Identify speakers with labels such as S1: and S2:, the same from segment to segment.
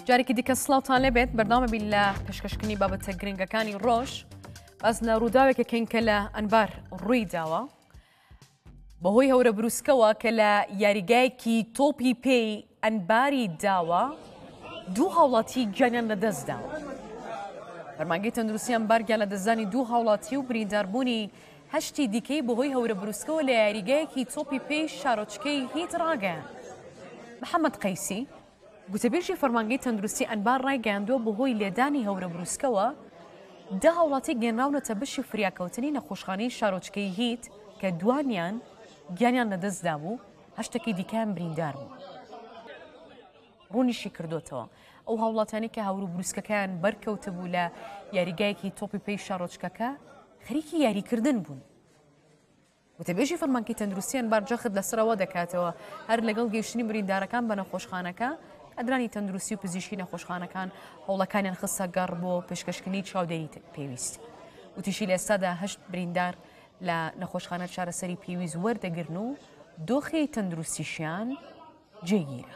S1: جارێکی دیکە سڵاوتان لەبێت بەردامەبی لە پێشکەشکردنی بابەتە گرنگەکانی ڕۆژ باس لە ڕووداوێکە کەین لە ئەنبار ڕووی داوە بەهۆی هەورە بروسکەوە کە لە یاریگایەکی تۆپی پێی ئەنباری داوە دوو هاوڵاتی گیانیان لەدەست داوە. فەرمانگەی تەندروستی ئەنبار گیان لەدەستدانی دوو هاوڵاتی و برینداربوونی هەشتی دیکەی بەهۆی هەورە بروسکەوە لە یاریگایەکی تۆپی پێی شارۆچکەی هیت ڕاگەیان. محەممەد قەیسی گوتەبێژی فەرمانگەی تەندروستی ئەنبار ڕایگەیاندووە بەهۆی لێدانی هەورە بروسکەوە ده هاوڵاتی گەنراونەتە بەشی فریاکەوتنی نەخۆشخانەی شارۆچکەی هیت کە دوانیان گیانیان لەدەستدا بوو هەشتێکی دیکەیان بریندار بوو. ڕوونیشی کردوتەوە ئەو هاوڵاتانی کە هەورە بروسکەکەیان بەرکەوتە بوو لە یاریگایەکی تۆپی پێی شارۆچکەکە خەریکی یاریکردن بوون. وتەبێژی فەرمانگەی تەندروستی ئەنبار جەخت لەسەرەوە دەکاتەوە هەر لەگەڵ گەیشتنی بریندارەکان بە نەخۆشخانەکە ئەدرانی تەندروستی و پزیشکی نەخۆشخانەکان هەوڵەکانیان خستە گەڕ بۆ پێشکەشکردنی چاودێری پێویست. وتیشی لە ئێستادا هەشت بریندار لە نەخۆشخانە چارەسەری پێویست وەردەگرن و دۆخی تەندروستیشیان جێگیرە.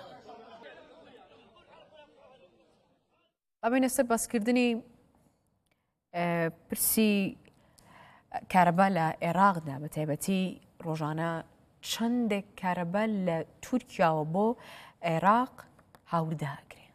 S1: ئەبینە سەر باسکردنی پرسی کارەبا لە عێراقدا بە تایبەتی ڕۆژانە چەندێک کارەبا لە تورکیاوە بۆ عێراق هاورداگرێ.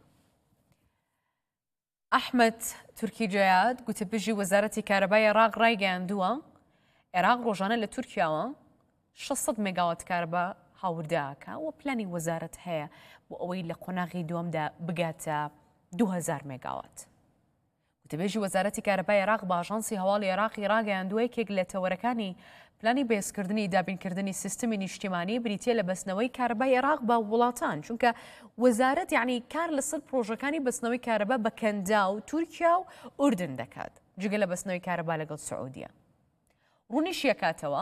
S1: ئەحمەد تورکی جەیاد گوتەبێژی وەزارەتی کارەبای عێراق ڕایگەیاندووە عێراق ڕۆژانە لە تورکیاوە 600 مێگاوات کارەبا هاورداکە و پلانی وەزارەت هەیە بۆ ئەوەی لە قۆناغی دووەمدا بگاتە 2000 مێگاوات. وتەبێژی وەزارەتی کارەبای عێراق بە ئاژانسی هەواڵی عێراقی ڕاگەیاندووە یەکێک لە تەوەرەکانی پلانی بەهێزکردنی دابینکردنی سیستمی نیشتیمانی بریتیە لە بەستنەوەی کارەبای عێراق بە وڵاتان چونکە وەزارەت یعنی کار لەسەر پرۆژەکانی بەستنەوەی کارەبا بە کەندا و تورکیا و ئوردن دەکات جگە لە بەستنەوەی کارەبا لەگەڵ سعودیە. ڕوونیش یەکاتەوە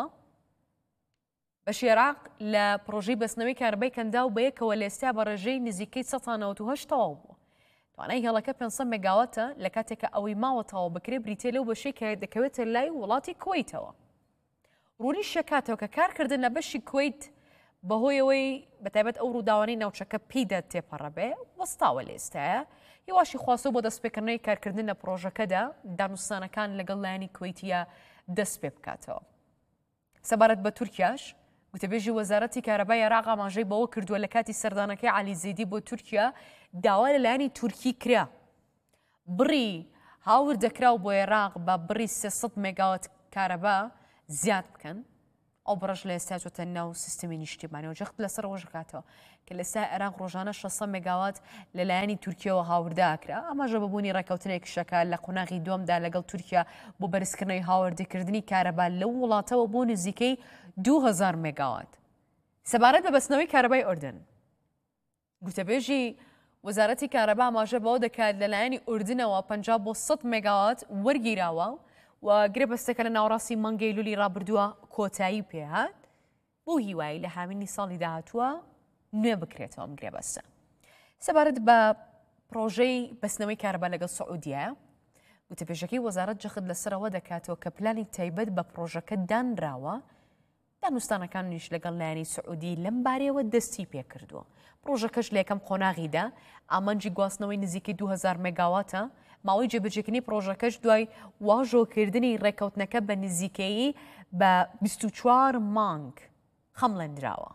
S1: بەشی عێراق لە پرۆژەی بەستنەوەی کارەبای کەندا و بەیەکەوە لە ئێستا بە ڕێژەی نزیکەی 198 تەواو بووە. توانای هێڵەکە 500 مێگاواتە لە کاتێکە ئەوەی ماوەتەوە بکرێ بریتێ لەو بەشەی کە دەکەوێتە لای وڵاتی کوێیتەوە. ڕوونی شەکاتەوە کە کارکردن لە بەشی کوێیت بەهۆیەوەی بەتایبەت ئەو ڕووداوانەی ناوچەکە پێیدا تێپەڕەبێ وەستاوە لە ئێستاە هیواشی خواستۆ بۆ دەستپێکردنەوەی کارکردن لە پرۆژەکەدا دانوستانەکان لەگەڵ لایەنی کوێیتیە دەست پێ بکاتەوە. سەبارەت بە تورکیاش گوتەبێژی وەزارەتی کارەبای عێراق ئاماژەی بەوە کردووە لە کاتی سەردانەکەی عەلی زەیدی بۆ تورکیا داوا لە لایەنی تورکی کرا بڕی هاور دەکراو بۆ عێراق بە بڕی 300 مێگاوات کارەبا زیاد بکەن ئەو بڕەش لە ئێستا چۆتە ناو سیستمی نیشتیمانی و جەخت لەسەر ڕۆژ کاتەوە کە لەسا عێراق ڕۆژانە 600 مێگاوات لەلایەنی تورکیەوە هاورداکرا ئەماژە بەبوونی ڕێکەوتنێکی شەکە لە قۆناغی دووەمدا لەگەڵ تورکیا بۆ بەرزکردنەوەی هاوردەکردنی کارەبا لەو وڵاتەوە بۆ نزیکەی 2000 مێگاوات. سەبارەت بە بەستنەوەی کارەبای ئوردن گوتەبێژی وەزارەتی کارەبا ئاماژە بەوە دەکات لەلایەنی ئوردنەوە 50 بۆ 100 مێگاوات وەرگیراوە و گرێ بەستەکە لە ناوڕاستی مانگەی لولی ڕابردووە کۆتایی پێهات بۆ هیوایی لە هاوینی ساڵی داهاتووە نوێ بکرێتەوە ئەم گرێ بەستە. سەبارەت بە پرۆژەی بەستنەوەی کارەبا لەگەڵ سعودیە وتەبێژەکەی وەزارەت جەخت لەسەرەوە دەکاتەوە کە پلانی تایبەت بە پرۆژەکە دانراوە دانوستانەکانیش لەگەڵ لایەنی سعودی لەم بارەیەوە دەستی پێکردووە. پرۆژەکەش لە یەکەم قۆناغیدا ئامانجی گواستنەوەی نزیکەی 2000 مێگاواتە ماوەی جێبەجێکردنی پرۆژەکەش دوای واژۆکردنی ڕێکەوتنەکە بە نزیکەیی بە 24 مانگ خەمڵێنراوە.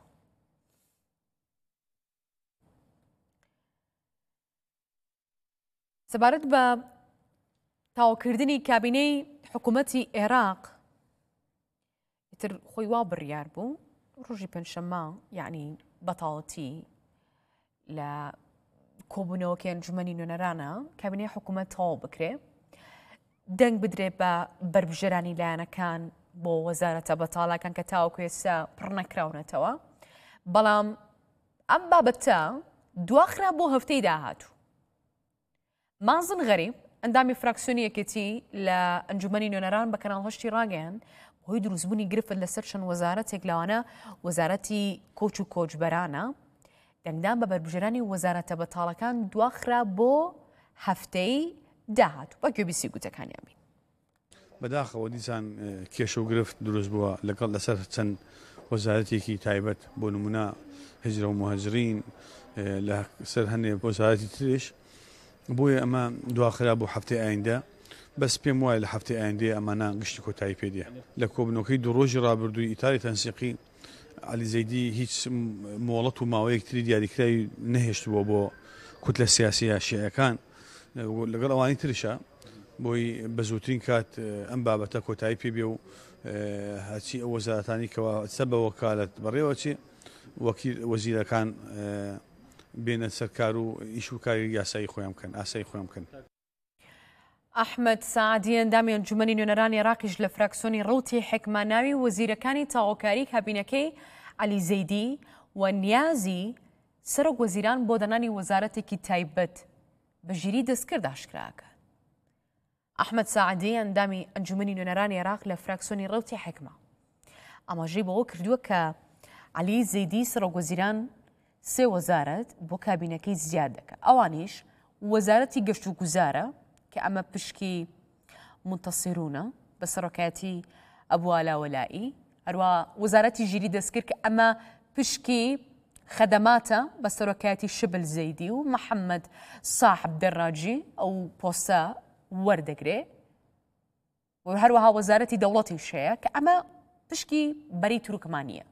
S1: سەبارەت بە تاوکردنی کابینەی حکوومەتی عێراق تر خۆی وا بڕیار بوو ڕۆژی پێنجشەممە یعنی بەتاڵەتی لە کۆبوونەوەکی ئەنجومەنی نوێنەرانە کابینەی حکوومەت تەواو بکرێ دەنگ بدرێ بە بربژێرانی لایەنەکان بۆ وەزارەتە بەتاڵەکان کە تاوەکو ئێستا پڕ نەکراونەتەوە بەڵام ئەم بابەتە دواخرا بۆ هەفتەی داهاتوو. مازن غەریب ئەندامی فراکسیۆنی یەکێتی لە ئەنجومەنی نوێنەران بە کەناڵ هەشتی ڕاگەیان هۆی دروستبوونی گرفت لەسەر چەند وەزارەتێک لەوانە وەزارەتی کۆچ و کۆچبەرانە دەنگدان بە بربژێرانی وەزارەتە بەتاڵەکان دواخرا بۆ هەفتەی داهاتوو بە گوێبیسی گوتەکانیان بین.
S2: بەداخەوە دیسان کێشە و گرفت دروست بووە لەگەڵ لەسەر چەند وەزارەتێکی تایبەت بۆ نمونە هجرە و مهاجرین لە سەر هەندێک وەزارەتی ترش بۆیە ئەمە دواخرا بۆ هەفتەی ئایندا بەس پێم وایە لە هەفتەی ئایندا ئەمانە گشتی کۆتایی پێدێ لە کۆبنەوەکەی دوو ڕۆژی ڕابردووی ئیتاری تەنسیقی عەلی زەیدی هیچ مۆڵەت و ماوەیەکتری دیاریکراوی نەهێشتووە بۆ کوتلە سیاسیە شیعەکان لەگەڵ ئەوانی ترشە بۆی بە زووترین کات ئەم بابەتە کۆتایی پێ بێ و هەچی ئەو وەزارەتانی کەەوە سەبە وەکالەت بەڕێوەچی وەزیرەکان بێنە سەرکار و ئیش و کاری یاسایی خۆیان بکەن ئاسایی خۆیان بکەن.
S1: ئەحمەد سعدی ئەندامی ئەنجومەنی نوێنەرانی عێراقیش لە فراکسیۆنی ڕەوتی حکماناوی وەزیرەکانی تاوەکاری کابینەکەی عەلی زەیدی و نیازی سەرۆک وەزیران بۆ دەنانی وەزارەتێکی تایبەت بەژیری دەستکرد ئاشکراکە. ئەحمەد سعدی ئەندامی ئەنجومەنی نوێنەرانی عێراق لە فراکسیۆنی ڕەوتی حکمە ئاماژەی بەوە کردووە کە عەلی زەیدی سەرۆک وەزیران سێ وەزارەت بۆ کابینەکەی زیاد دەکات ئەوانیش وەزارەتی گەشت و گوزارە کە ئەمە پشکی منتەسیرونە بە سەرۆکایەتی ئەبوو وەلایی هەروە وەزارەتی ژیری دەستکرد کە ئەمە پشکی خەدەماتە بە سەرۆکایەتی شبل زەیدی و محەممەد ساحب دەڕاجی ئەو پۆستە وەردەگرێ و هەروەها وەزارەتی دەوڵەتی شەیە کە ئەمە پشکی بەری تورکمانیە.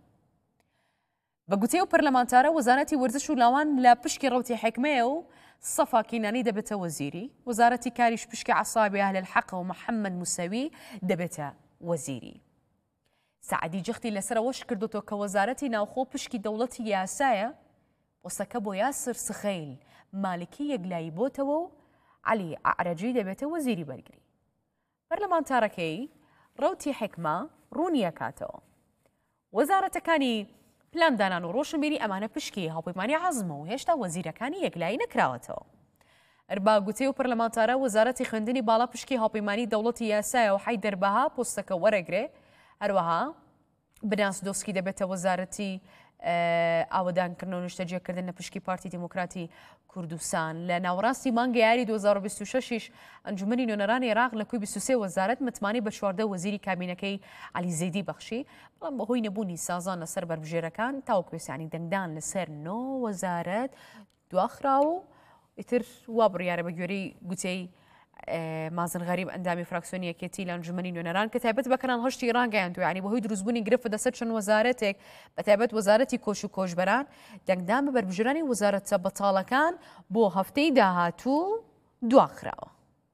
S1: بە گوتەی و پەرلەمانتارە وەزارەتی وەرزش و لاوان لە پشکی ڕەوتی حکمەیە و سەفا کینانی دەبێتە وەزیری وەزارەتی کاریش پشکی عەسابی ئەهل الحەق و محەممەد موسەوی دەبێتە وەزیری. سعدی جەختی لەسەرەوەش کردوتەوە کە وەزارەتی ناوخۆ پشکی دەوڵەتی یاسایە پۆستەکە بۆ یاسر سخەیل مالکی یەکلایی بۆتەوە و عەلی عەرەجی دەبێتە وەزیری بەرگری. پەرلەمانتارەکەی ڕەوتی حکمە ڕوونی ئەکاتەوە وەزارەتەکانی پلاندانان و ڕۆشنبیری ئەمانە پشکی هاوپەیمانی عەزمە و هێشتا وەزیرەکانی یەکلایی نەکراوەتەوە. ئەربا گوتەی و پەرلەمانتارە وەزارەتی خوێندنی باڵا پشکی هاوپەیمانی دەوڵەتی یاسایە و حەی دەربەها پۆستەکە وەرەگرێ هەروەها بناس دۆسکی دەبێتە وەزارەتی ئاوەدانکردن و نیشتەجێکردن لە پشکی پارتی دموکراتی کوردستان. لە ناوەڕاستی مانگە یاری 2026 ئەنجومەنی نوێنەرانی عێراق لە کوی 23 وەزارەت متمانی بە 14 وەزیری کابینەکەی عەلی زەیدی بەخشی بەڵام بەهۆی نەبوونی سازان لەسەر بەربژێرەکان تاوەکوێسانی دەنگدان لەسەر 9 وەزارەت دواخرا و ئیتر وا بڕیارە بە گوێرەی گوتەی مازن غەریب ئەندامی فراکسیۆنی یەکێتی لە ئەنجومەنی نوێنەران کە تایبەت بەکەنان هەشتی ڕاگەیاندووە ینی بەهۆی دروستبوونی گرفت دەسەر چەند وەزارەتێک بە تایبەت وەزارەتی کۆش و کۆژبەران دەنگدان بە بەربژێرانی وەزارەتە بەتاڵەکان بۆ هەفتەی داهاتوو دواخراوە.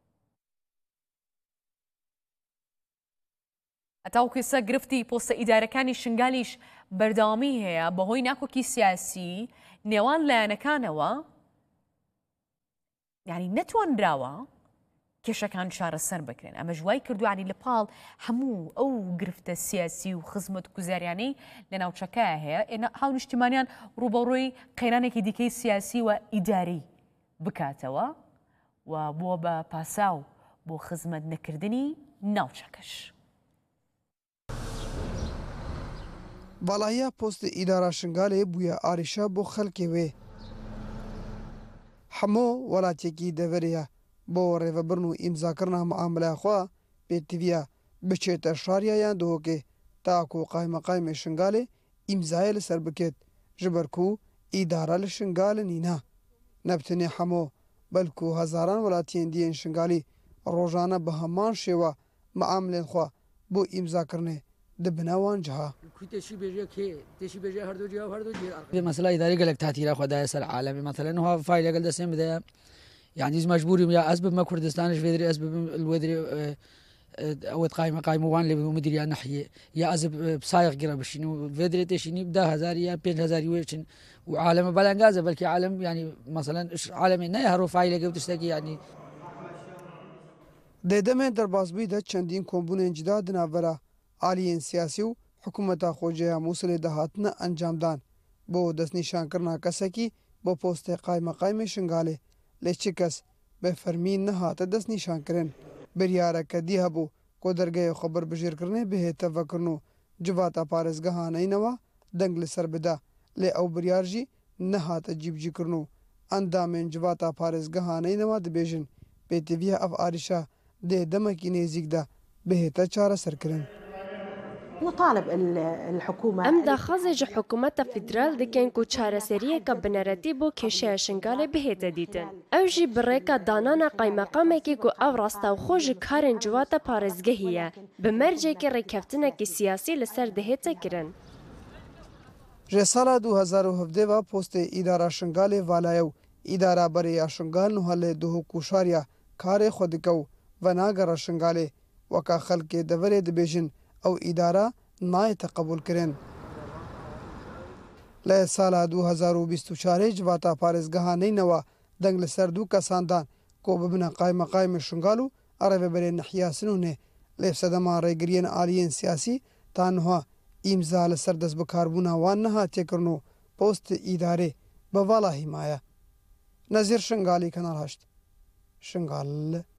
S1: هەتاوکوێسە گرفتی پۆستە ئیدارەکانی شنگالیش بەردەوامی هەیە بەهۆی ناکۆکی سیاسی نێوان لایەنەکانەوە ینی نەتوانراوە کێشەکان چارەسەر بکرێن ئەمە ژوای کردوانی لە پاڵ هەموو ئەو گرفتە سیاسی و خزمەت گوزاریانەی لە ناوچەکە هەیە هاو نیشتیمانیان ڕوبەڕووی قەیرانێکی دیکەی سیاسی و ئیداری بکاتەوە و بووە بە پاساو بۆ خزمەت نەکردنی ناوچەکەش.
S3: باڵایە پۆستی ئیدارە شنگالێ بووە ئاریشە بۆ خەڵکێ وێ هەموو وڵاتێکی دەڤەرەیە بۆ ڕێڤەبرن و ئیمزاکردنا مەعاملەخوا پێتیڤە بچێتە شاریایان دۆکێ تاکو و قایمەقایمێ شنگالێ ئیمزایە لەسەر بکێت ji ber ku îdara li şingalê nîne nebtinê hemû belku hezaran welatiyên diyên şingalî rojane bi heman şêwe meamlên xwe bû îmzakirinê dibine wan ciha.
S4: مسألة إدارية قالك تأثير أخو داية سر عالمي مثلا هو فايل قال دسم بدأ يعني مجبوري يا أسباب ما كردستانش فيدري أسباب الودري أو قايمة وان اللي مديرية ناحية يا أسباب بصايغ قرب شنو فيدري تشيني بدا هزار يا بين هزار يوشن وعالم بلانجازة بلكي عالم يعني مثلا عالمي نهرو فايل قبل تشتكي يعني
S3: دەدەمێن دەربازبووی چەندین کۆمبوونên جدا دناڤەرە عالیên siyasî û hikûmeta Xoceya Mosulê de hatine encamdan bo destnîşankirina kesekî bo postê qaymeqaymê Şingalê lê çi kes bi fermî nehate destnîşankirin. Biryareke dî hebû ku dergehê xwe birbijêrkirinê bihête vekirin û civata parêzgeha neynewa deng li ser bide lê ew biryar jî nehate cîbcîkirin û endamên civata parêzgeha neynewa dibêjin pêtiviya ev arîşa dê demekî nêzik de bihête çareserkirin.
S5: نطالب الحكومة
S6: ام داخازج حکومت فدرال دکن کو چارەسەریە کە بنەرەتی بۆ کێشەیە شنگالێ بهێتە دیتن. ئەو ژی بڕێکە دانانا قایمەقامێکی کو ئەو ڕاستەوخۆ ji karên civata parêzgehî ye. Bi mercekê rêkeftinekî siyasî li ser dihête kirin.
S3: Ji sala 2017 ve postê îdara Şingalê valaye îdara Bereya Şingal nuhalê duhu kuşariya karê xwe dike û venagera Şingalê weka xelkê deverê dibêjin ew îdara nayê teqebûl kirin. Li sala 2024 civata parêzgeha Neynewa deng li ser du kesan dan ku bibine qaymeqaymê Şingal û Erevêberê Nihya Sinûnê lê sedema rêgiriyên aliyên siyasî ta niha îmza li ser destbikarbûna wan nehatiye kirin û postê îdarê bi vala hîmaye. Nezîr Şingalî, Kanal 8 Şingal.